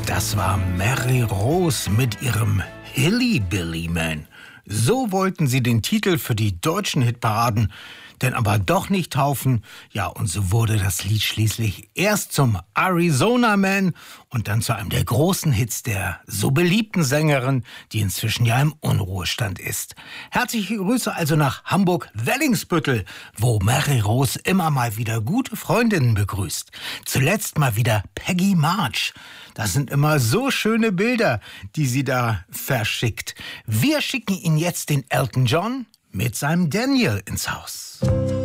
Das war Mary Rose mit ihrem Hilly Billy Man. So wollten sie den Titel für die deutschen Hitparaden denn aber doch nicht taufen. Ja, und so wurde das Lied schließlich erst zum Arizona Man und dann zu einem der großen Hits der so beliebten Sängerin, die inzwischen ja im Unruhestand ist. Herzliche Grüße also nach Hamburg-Wellingsbüttel, wo Mary Rose immer mal wieder gute Freundinnen begrüßt. Zuletzt mal wieder Peggy March. Das sind immer so schöne Bilder, die sie da verschickt. Wir schicken Ihnen jetzt den Elton John mit seinem Daniel ins Haus.